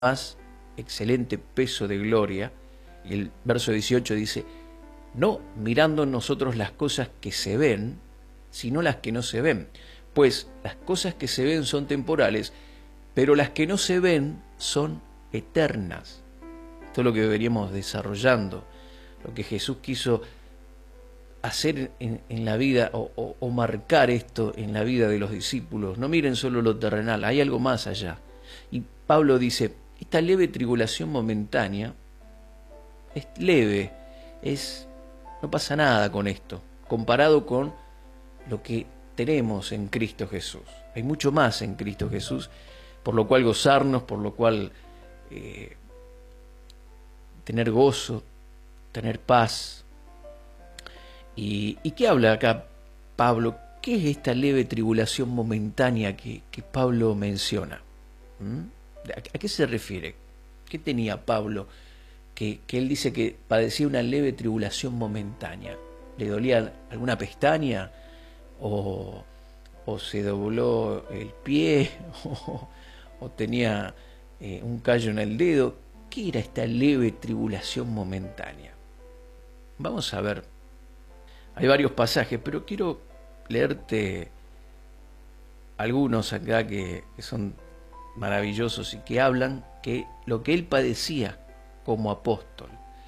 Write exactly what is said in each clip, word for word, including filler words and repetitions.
más excelente peso de gloria. Y el verso dieciocho dice, no mirando en nosotros las cosas que se ven, sino las que no se ven. Pues las cosas que se ven son temporales, pero las que no se ven son eternas. Esto es lo que veríamos desarrollando, lo que Jesús quiso hacer en, en la vida o, o, o marcar esto en la vida de los discípulos. No miren solo lo terrenal, hay algo más allá. Y Pablo dice, esta leve tribulación momentánea es leve, es, no pasa nada con esto, comparado con lo que tenemos en Cristo Jesús. Hay mucho más en Cristo Jesús, por lo cual gozarnos, por lo cual eh, tener gozo, tener paz. ¿Y, y qué habla acá Pablo? ¿Qué es esta leve tribulación momentánea que, que Pablo menciona? ¿Mm? ¿A qué se refiere? ¿Qué tenía Pablo? Que, que él dice que padecía una leve tribulación momentánea. ¿Le dolía alguna pestaña? ¿O, o se dobló el pie? ¿O, o tenía eh, un callo en el dedo? ¿Qué era esta leve tribulación momentánea? Vamos a ver. Hay varios pasajes, pero quiero leerte algunos acá que, que son maravillosos y que hablan que lo que él padecía como apóstol.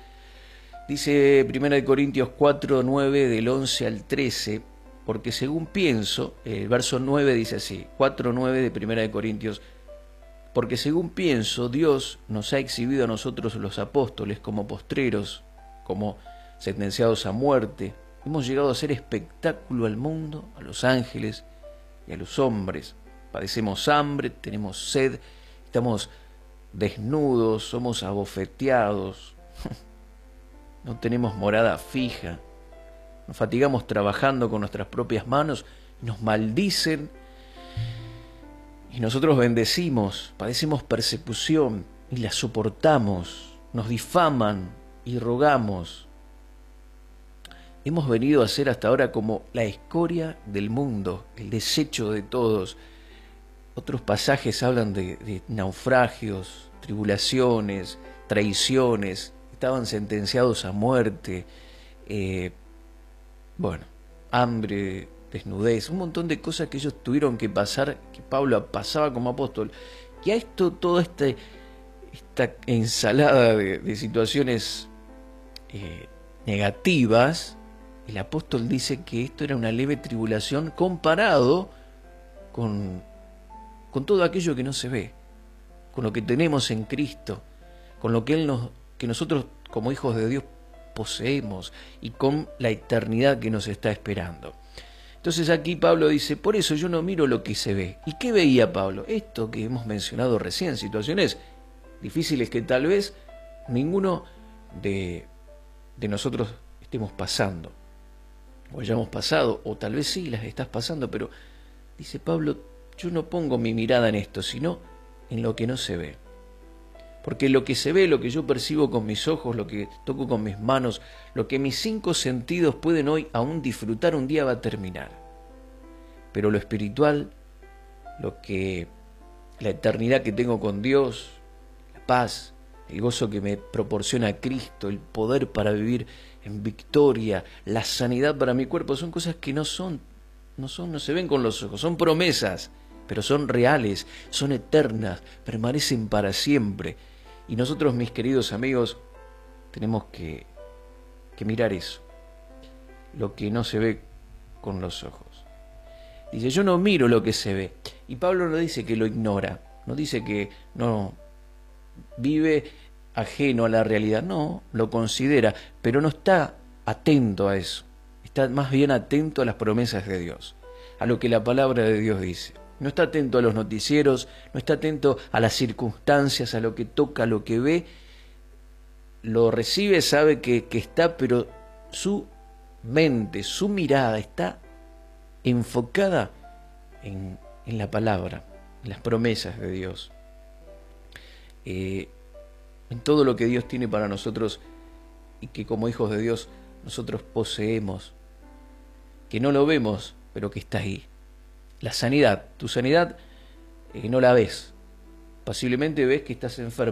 Dice primera de Corintios cuatro, nueve, del once al trece, porque según pienso, el verso nueve dice así, cuatro, nueve de primera de Corintios, porque según pienso, Dios nos ha exhibido a nosotros los apóstoles como postreros, como sentenciados a muerte. Hemos llegado a ser espectáculo al mundo, a los ángeles y a los hombres. Padecemos hambre, tenemos sed, estamos desnudos, somos abofeteados, no tenemos morada fija, nos fatigamos trabajando con nuestras propias manos, nos maldicen y nosotros bendecimos, padecemos persecución y la soportamos, nos difaman y rogamos. Hemos venido a ser hasta ahora como la escoria del mundo, el desecho de todos. Otros pasajes hablan de, de naufragios, tribulaciones, traiciones, estaban sentenciados a muerte, eh, bueno, hambre, desnudez, un montón de cosas que ellos tuvieron que pasar, que Pablo pasaba como apóstol. Y a esto, toda este, esta ensalada de, de situaciones eh, negativas, el apóstol dice que esto era una leve tribulación comparado con, con todo aquello que no se ve, con lo que tenemos en Cristo, con lo que, Él nos, que nosotros como hijos de Dios poseemos y con la eternidad que nos está esperando. Entonces aquí Pablo dice, por eso yo no miro lo que se ve. ¿Y qué veía Pablo? Esto que hemos mencionado recién, situaciones difíciles que tal vez ninguno de, de nosotros estemos pasando, o hayamos pasado, o tal vez sí las estás pasando, pero dice Pablo, yo no pongo mi mirada en esto, sino en lo que no se ve. Porque lo que se ve, lo que yo percibo con mis ojos, lo que toco con mis manos, lo que mis cinco sentidos pueden hoy aún disfrutar, un día va a terminar. Pero lo espiritual, lo que la eternidad que tengo con Dios, la paz, el gozo que me proporciona Cristo, el poder para vivir en victoria, la sanidad para mi cuerpo, son cosas que no son, no son, no se ven con los ojos, son promesas, pero son reales, son eternas, permanecen para siempre. Y nosotros, mis queridos amigos, tenemos que, que mirar eso, lo que no se ve con los ojos. Dice, yo no miro lo que se ve. Y Pablo no dice que lo ignora, no dice que no vive ajeno a la realidad, no, lo considera, pero no está atento a eso, está más bien atento a las promesas de Dios, a lo que la palabra de Dios dice. No está atento a los noticieros, no está atento a las circunstancias, a lo que toca, a lo que ve, lo recibe, sabe que, que está, pero su mente, su mirada está enfocada en, en la palabra, en las promesas de Dios, eh, en todo lo que Dios tiene para nosotros y que como hijos de Dios nosotros poseemos, que no lo vemos, pero que está ahí. La sanidad, tu sanidad eh, no la ves, Posiblemente ves que estás enfermo